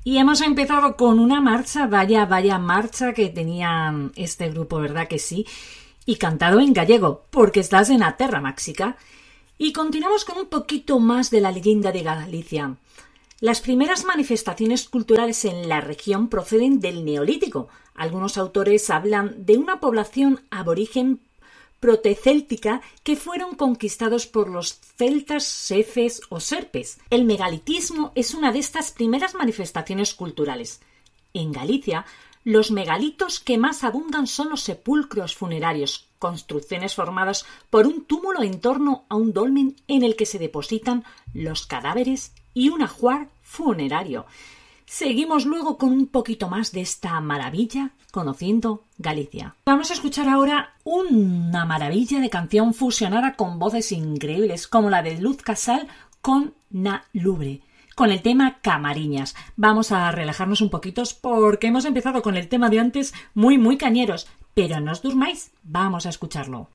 Y hemos empezado con una marcha, vaya marcha que tenían este grupo, ¿verdad que sí? Y cantado en gallego, porque estás en la terra máxica. Y continuamos con un poquito más de la leyenda de Galicia. Las primeras manifestaciones culturales en la región proceden del Neolítico. Algunos autores hablan de una población aborigen protecéltica que fueron conquistados por los celtas, sefes o serpes. El megalitismo es una de estas primeras manifestaciones culturales. En Galicia, los megalitos que más abundan son los sepulcros funerarios, construcciones formadas por un túmulo en torno a un dolmen en el que se depositan los cadáveres y un ajuar funerario. Seguimos luego con un poquito más de esta maravilla, conociendo Galicia. Vamos a escuchar ahora una maravilla de canción fusionada con voces increíbles, como la de Luz Casal con Na Lubre, con el tema Camariñas. Vamos a relajarnos un poquito porque hemos empezado con el tema de antes muy cañeros, pero no os durmáis, vamos a escucharlo.